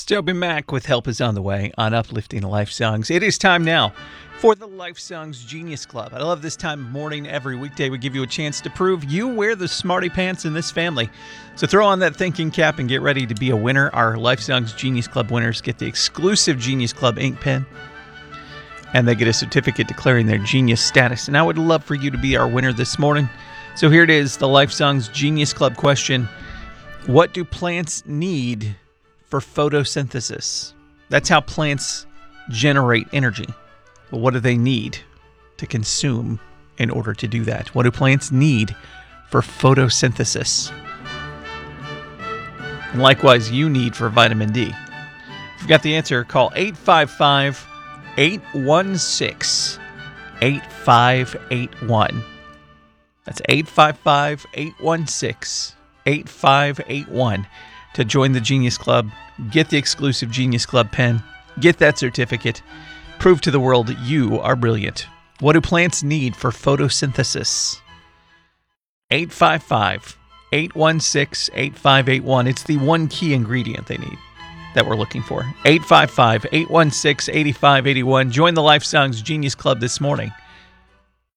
It's Toby Mac with Help Is On The Way on Uplifting Life Songs. It is time now for the Life Songs Genius Club. I love this time of morning. Every weekday we give you a chance to prove you wear the smarty pants in this family. So throw on that thinking cap and get ready to be a winner. Our Life Songs Genius Club winners get the exclusive Genius Club ink pen, and they get a certificate declaring their genius status. And I would love for you to be our winner this morning. So here it is, the Life Songs Genius Club question. What do plants need for photosynthesis? That's how plants generate energy. But what do they need to consume in order to do that? What do plants need for photosynthesis? And likewise, you need for vitamin D. If you've got the answer, call 855-816-8581. That's 855-816-8581 to join the Genius Club, get the exclusive Genius Club pen, get that certificate, prove to the world that you are brilliant. What do plants need for photosynthesis? 855-816-8581. It's the one key ingredient they need that we're looking for. 855-816-8581. Join the Life Songs Genius Club this morning